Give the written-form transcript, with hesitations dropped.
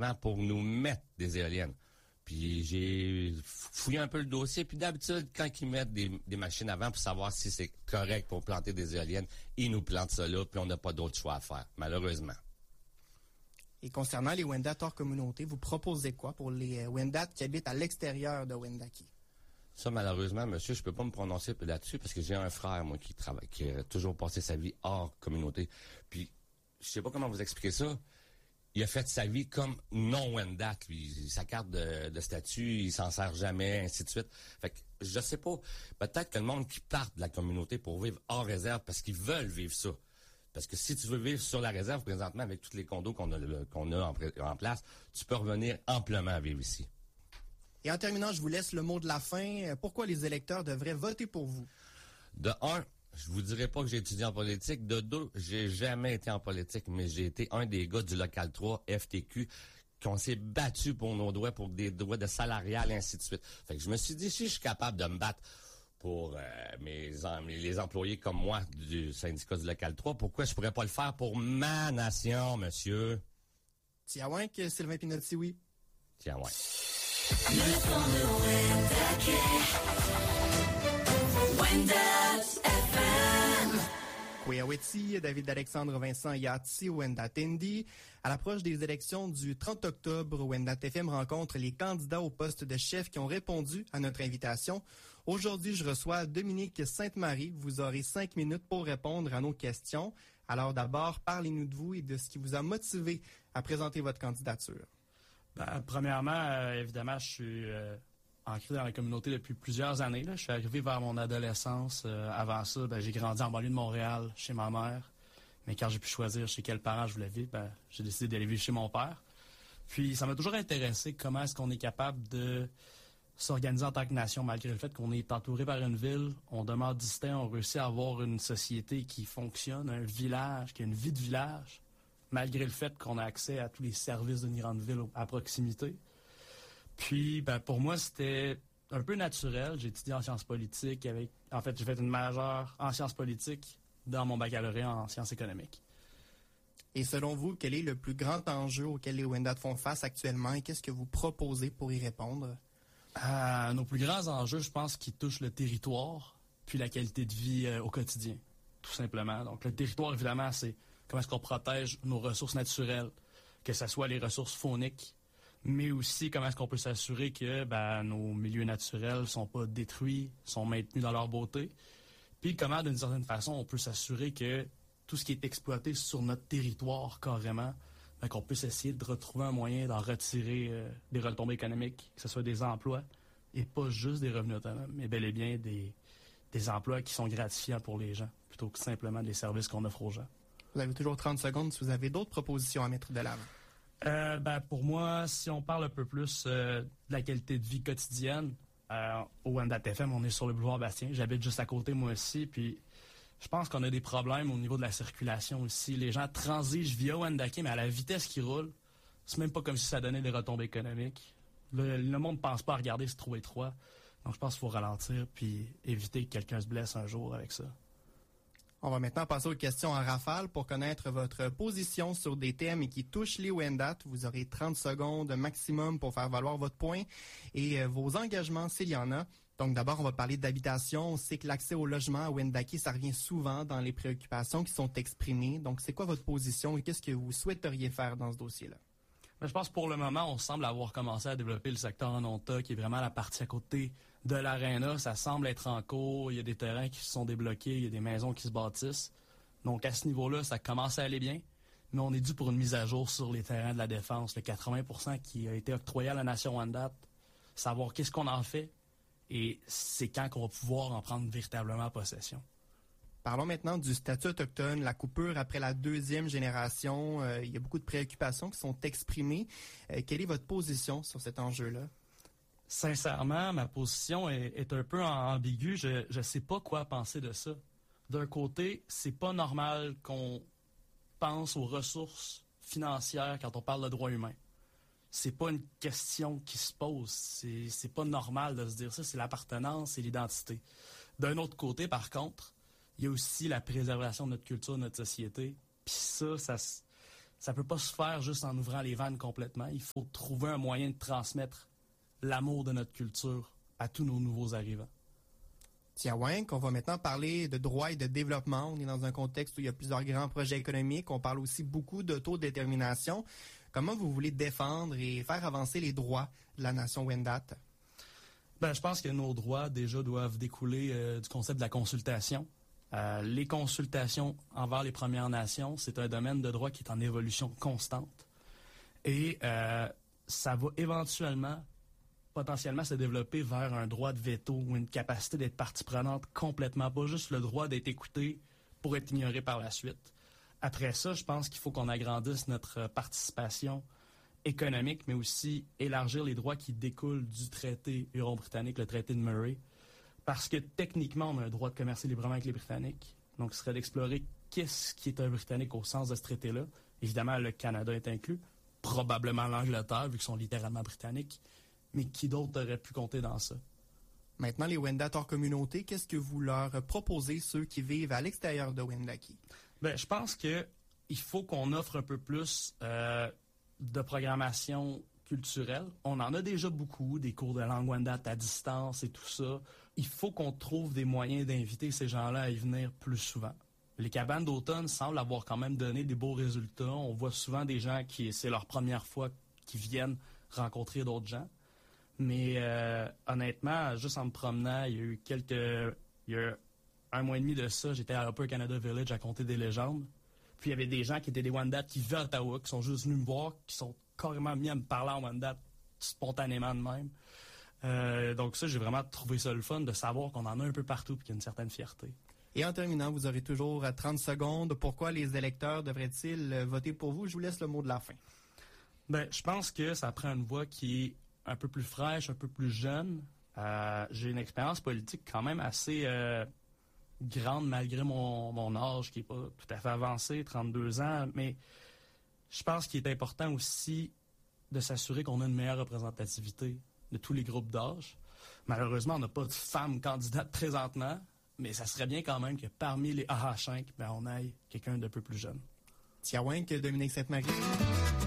département pour nous mettre des éoliennes. Puis j'ai fouillé un peu le dossier. Puis d'habitude, quand ils mettent des machines avant pour savoir si c'est correct pour planter des éoliennes, ils nous plantent ça là, puis on n'a pas d'autre choix à faire, malheureusement. Et concernant les Wendat hors communauté, vous proposez quoi pour les Wendat qui habitent à l'extérieur de Wendake? Ça, malheureusement, monsieur, je peux pas me prononcer là-dessus parce que j'ai un frère, moi, qui a toujours passé sa vie hors communauté. Puis, je sais pas comment vous expliquer ça. Il a fait sa vie comme non-Wendat, lui. Sa carte de statut, il s'en sert jamais, ainsi de suite. Fait que, je sais pas. Peut-être que le monde qui part de la communauté pour vivre hors réserve parce qu'ils veulent vivre ça. Parce que si tu veux vivre sur la réserve, présentement, avec tous les condos qu'on a en place, tu peux revenir amplement vivre ici. Et en terminant, je vous laisse le mot de la fin. Pourquoi les électeurs devraient voter pour vous? De un, je vous dirais pas que j'ai étudié en politique. De deux, j'ai jamais été en politique, mais j'ai été un des gars du Local 3, FTQ, qu'on s'est battu pour nos droits, pour des droits de salarial, et ainsi de suite. Fait que je me suis dit, si je suis capable de me battre pour les employés comme moi du syndicat du Local 3, pourquoi je pourrais pas le faire pour ma nation, monsieur? Tiawin, que Sylvain Pinotti, oui. Tiawin. Le son de Wendat FM. Kweyaweti, David-Alexandre Vincent Yati, Wendat Tendi. À l'approche des élections du 30 octobre, Wendat FM rencontre les candidats au poste de chef qui ont répondu à notre invitation. Aujourd'hui, je reçois Dominique Sainte-Marie. Vous aurez 5 minutes pour répondre à nos questions. Alors d'abord, parlez-nous de vous et de ce qui vous a motivé à présenter votre candidature. Premièrement, évidemment, je suis ancré dans la communauté depuis plusieurs années. Là. Je suis arrivé vers mon adolescence. Avant ça, j'ai grandi en banlieue de Montréal, chez ma mère. Mais quand j'ai pu choisir chez quels parents je voulais vivre, j'ai décidé d'aller vivre chez mon père. Puis ça m'a toujours intéressé comment est-ce qu'on est capable de s'organiser en tant que nation, malgré le fait qu'on est entouré par une ville. On demeure distinct, on réussit à avoir une société qui fonctionne, un village, qui a une vie de village, malgré le fait qu'on a accès à tous les services d'une grande ville à proximité. Puis, pour moi, c'était un peu naturel. J'ai étudié en sciences politiques. J'ai fait une majeure en sciences politiques dans mon baccalauréat en sciences économiques. Et selon vous, quel est le plus grand enjeu auquel les Wendat font face actuellement et qu'est-ce que vous proposez pour y répondre? Nos plus grands enjeux, je pense, qui touchent le territoire puis la qualité de vie au quotidien, tout simplement. Donc, le territoire, évidemment, c'est comment est-ce qu'on protège nos ressources naturelles, que ce soit les ressources fauniques, mais aussi comment est-ce qu'on peut s'assurer que nos milieux naturels sont pas détruits, sont maintenus dans leur beauté. Puis comment, d'une certaine façon, on peut s'assurer que tout ce qui est exploité sur notre territoire, carrément, qu'on puisse essayer de retrouver un moyen d'en retirer des retombées économiques, que ce soit des emplois, et pas juste des revenus autonomes, mais bel et bien des emplois qui sont gratifiants pour les gens, plutôt que simplement des services qu'on offre aux gens. Vous avez toujours 30 secondes si vous avez d'autres propositions à mettre de l'avant. Pour moi, si on parle un peu plus de la qualité de vie quotidienne, au Wendat FM, on est sur le boulevard Bastien. J'habite juste à côté, moi aussi, puis je pense qu'on a des problèmes au niveau de la circulation aussi. Les gens transigent via Wendake, mais à la vitesse qu'ils roulent, c'est même pas comme si ça donnait des retombées économiques. Le monde ne pense pas à regarder ce trou étroit. Donc je pense qu'il faut ralentir puis éviter que quelqu'un se blesse un jour avec ça. On va maintenant passer aux questions en rafale pour connaître votre position sur des thèmes qui touchent les Wendat. Vous aurez 30 secondes maximum pour faire valoir votre point et vos engagements s'il y en a. Donc d'abord, on va parler d'habitation. On sait que l'accès au logement à Wendake, ça revient souvent dans les préoccupations qui sont exprimées. Donc c'est quoi votre position et qu'est-ce que vous souhaiteriez faire dans ce dossier-là? Je pense que pour le moment, on semble avoir commencé à développer le secteur en Ontario, qui est vraiment la partie à côté de l'aréna. Ça semble être en cours. Il y a des terrains qui se sont débloqués. Il y a des maisons qui se bâtissent. Donc, à ce niveau-là, ça commence à aller bien. Mais on est dû pour une mise à jour sur les terrains de la défense. Le 80% qui a été octroyé à la nation Wendat. Savoir qu'est-ce qu'on en fait et c'est quand qu'on va pouvoir en prendre véritablement possession. Parlons maintenant du statut autochtone, la coupure après la deuxième génération. Il y a beaucoup de préoccupations qui sont exprimées. Quelle est votre position sur cet enjeu-là? Sincèrement, ma position est un peu ambiguë. Je ne sais pas quoi penser de ça. D'un côté, c'est pas normal qu'on pense aux ressources financières quand on parle de droits humains. C'est pas une question qui se pose. C'est pas normal de se dire ça. C'est l'appartenance et l'identité. D'un autre côté, par contre, il y a aussi la préservation de notre culture, de notre société. Puis ça ça peut pas se faire juste en ouvrant les vannes complètement. Il faut trouver un moyen de transmettre l'amour de notre culture à tous nos nouveaux arrivants. Tiawank, on va maintenant parler de droit et de développement. On est dans un contexte où il y a plusieurs grands projets économiques. On parle aussi beaucoup d'autodétermination. Comment vous voulez défendre et faire avancer les droits de la nation Wendat? Ben, je pense que nos droits, déjà, doivent découler du concept de la consultation. Les consultations envers les Premières Nations, c'est un domaine de droit qui est en évolution constante. Et ça va éventuellement, potentiellement, se développer vers un droit de veto ou une capacité d'être partie prenante complètement, pas juste le droit d'être écouté pour être ignoré par la suite. Après ça, je pense qu'il faut qu'on agrandisse notre participation économique, mais aussi élargir les droits qui découlent du traité euro-britannique, le traité de Murray. Parce que techniquement, on a un droit de commercer librement avec les Britanniques. Donc, ce serait d'explorer qu'est-ce qui est un Britannique au sens de ce traité-là. Évidemment, le Canada est inclus. Probablement l'Angleterre, vu qu'ils sont littéralement britanniques. Mais qui d'autre aurait pu compter dans ça? Maintenant, les Wendat hors communauté, qu'est-ce que vous leur proposez, ceux qui vivent à l'extérieur de Wendake? Ben, je pense qu'il faut qu'on offre un peu plus de programmation culturelle. On en a déjà beaucoup, des cours de langue Wendat à distance et tout ça. Il faut qu'on trouve des moyens d'inviter ces gens-là à y venir plus souvent. Les cabanes d'automne semblent avoir quand même donné des beaux résultats. On voit souvent des gens qui, c'est leur première fois qui viennent rencontrer d'autres gens. Mais honnêtement, juste en me promenant, il y a un mois et demi de ça, j'étais à Upper Canada Village à compter des légendes. Puis il y avait des gens qui étaient des Wendat qui vivaient à Ottawa, qui sont juste venus me voir, qui sont carrément mis à me parler en Wendat spontanément de même. Donc ça, j'ai vraiment trouvé ça le fun de savoir qu'on en a un peu partout et qu'il y a une certaine fierté. Et en terminant, vous aurez toujours 30 secondes. Pourquoi les électeurs devraient-ils voter pour vous? Je vous laisse le mot de la fin. Ben, je pense que ça prend une voix qui est un peu plus fraîche, un peu plus jeune. J'ai une expérience politique quand même assez grande malgré mon âge qui n'est pas tout à fait avancé, 32 ans. Mais je pense qu'il est important aussi de s'assurer qu'on a une meilleure représentativité de tous les groupes d'âge. Malheureusement, on n'a pas de femmes candidates présentement, mais ça serait bien quand même que parmi les AH5, on aille quelqu'un d'un peu plus jeune. Tiawank, Dominique Sainte-Marie.